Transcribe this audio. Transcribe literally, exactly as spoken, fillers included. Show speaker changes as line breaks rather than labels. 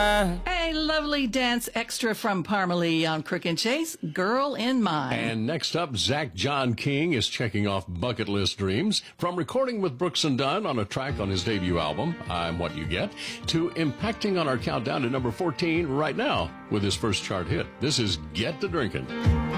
A lovely dance extra from Parmalee on Crook and Chase, Girl in Mine.
And next up, Zach John King is checking off bucket list dreams. From recording with Brooks and Dunn on a track on his debut album, I'm What You Get, to impacting on our countdown to number fourteen right now with his first chart hit. This is Get to Drinkin'.